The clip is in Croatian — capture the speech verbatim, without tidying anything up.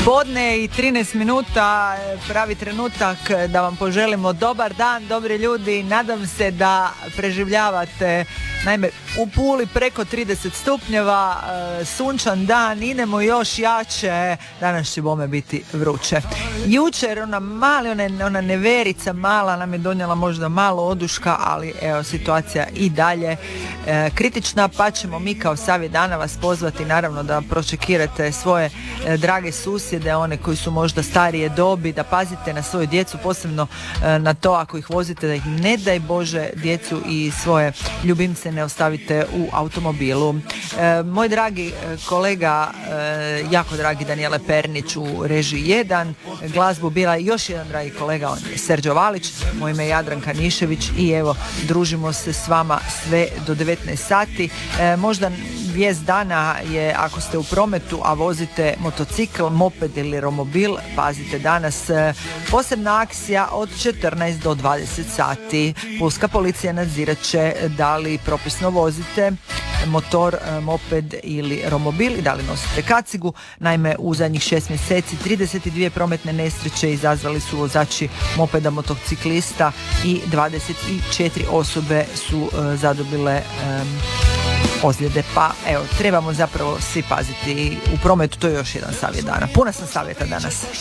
Podne i trinaest minuta, pravi trenutak da vam poželimo dobar dan, dobri ljudi. Nadam se da preživljavate. Naime, u Puli preko trideset stupnjeva, sunčan dan, idemo još jače. Danas će bome biti vruće. Jučer ona mali, ona, ona neverica mala nam je donijela možda malo oduška, ali evo, situacija i dalje e, kritična, pa ćemo mi kao savjet dana vas pozvati naravno da pročekirate svoje e, drage susjede, one koji su možda starije dobi, da pazite na svoju djecu, posebno e, na to ako ih vozite, da ih ne daj Bože djecu i svoje ljubimce ne ostavite u automobilu. E, moj dragi kolega, e, jako dragi Danijele Pernić u režiji jedan, glazbu bila još jedan dragi kolega, on je Serđo Valić, moje ime je Jadranka Nišević i evo, družimo se s vama sve do devetnaest sati. E, možda vijest dana je ako ste u prometu, a vozite motocikl, moped ili romobil, pazite danas e, posebna akcija od četrnaest do dvadeset sati. Pulska policija nadzirat će da li propisno vozite motor, moped ili romobil i da li nosite kacigu. Naime, u zadnjih šest mjeseci trideset dvije prometne nesreće izazvali su vozači mopeda, motociklista i dvadeset četiri osobe su uh, zadobile um, ozljede. Pa evo, trebamo zapravo svi paziti u prometu, to je još jedan savjet dana. Puna sam savjeta danas.